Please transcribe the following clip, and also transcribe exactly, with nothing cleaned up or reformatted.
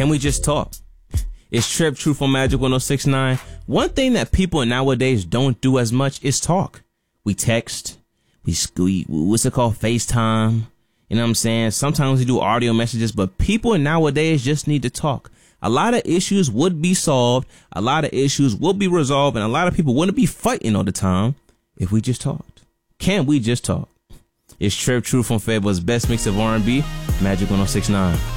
Can we just talk? It's Trip Truth on Magic one oh six point nine. One thing that people nowadays don't do as much is talk. We text, we, we what's it called, FaceTime. You know what I'm saying? Sometimes we do audio messages, but people nowadays just need to talk. A lot of issues would be solved, a lot of issues will be resolved, and a lot of people wouldn't be fighting all the time if we just talked. Can we just talk? It's Trip Truth on Fable's best mix of R and B, Magic one oh six point nine.